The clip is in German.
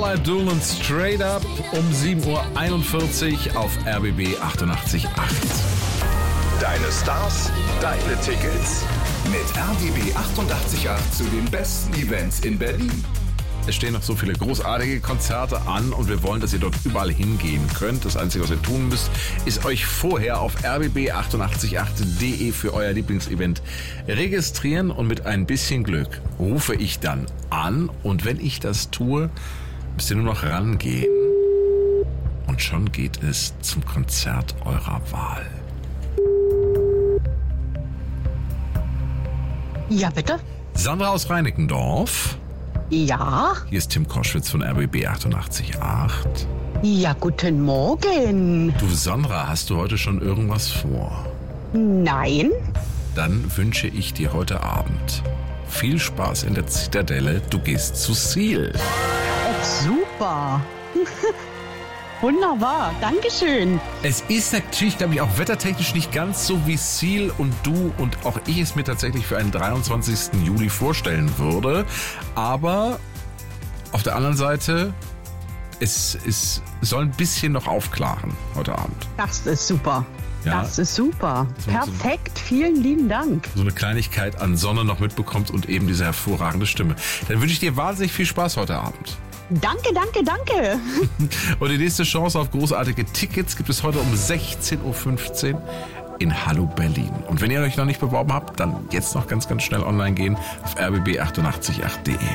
Paula Abdul und Straight Up um 7.41 Uhr auf RBB 88.8. Deine Stars, deine Tickets. Mit RBB 88.8 zu den besten Events in Berlin. Es stehen noch so viele großartige Konzerte an und wir wollen, dass ihr dort überall hingehen könnt. Das Einzige, was ihr tun müsst, ist euch vorher auf rbb888.de für euer Lieblingsevent registrieren und mit ein bisschen Glück rufe ich dann an und wenn ich das tue, müsst ihr nur noch rangehen und schon geht es zum Konzert eurer Wahl. Ja, bitte? Sandra aus Reinickendorf. Ja? Hier ist Tim Koschwitz von RBB 88.8. Ja, guten Morgen. Du Sandra, hast du heute schon irgendwas vor? Nein? Dann wünsche ich dir heute Abend viel Spaß in der Zitadelle. Du gehst zu Seal. Super. Wunderbar, Dankeschön. Es ist natürlich, glaube ich, auch wettertechnisch nicht ganz so, wie Seal und du und auch ich es mir tatsächlich für einen 23. Juli vorstellen würde. Aber auf der anderen Seite, es soll ein bisschen noch aufklaren heute Abend. Das ist super. Ja. Das ist super. Perfekt, vielen lieben Dank. So eine Kleinigkeit an Sonne noch mitbekommt und eben diese hervorragende Stimme. Dann wünsche ich dir wahnsinnig viel Spaß heute Abend. Danke, danke, danke. Und die nächste Chance auf großartige Tickets gibt es heute um 16.15 Uhr in Hallo Berlin. Und wenn ihr euch noch nicht beworben habt, dann jetzt noch ganz, ganz schnell online gehen auf rbb888.de.